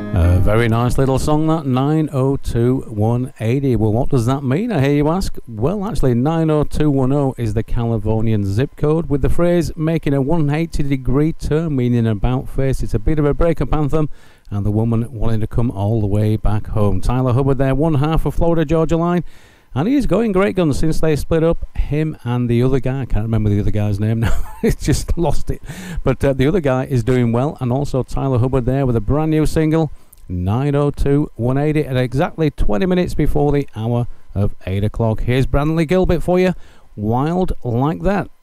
A very nice little song, that 902-180. Well, what does that mean, I hear you ask? Well, actually, 90210 is the Californian zip code, with the phrase making a 180-degree turn, meaning about face. It's a bit of a breakup anthem, and the woman wanting to come all the way back home. Tyler Hubbard there, one half of Florida Georgia Line, and he is going great guns since they split up, him and the other guy. I can't remember the other guy's name now. It's just lost it. But the other guy is doing well, and also Tyler Hubbard there with a brand new single, 902-180, at exactly 20 minutes before the hour of 8 o'clock. Here's Bradley Gilbert for you, Wild Like That.